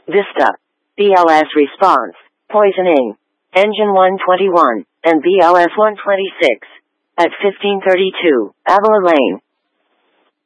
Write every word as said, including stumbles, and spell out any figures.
Vista. B L S response. Poisoning. Engine one twenty-one, and B L S one twenty-six. At fifteen thirty-two, Avila Lane.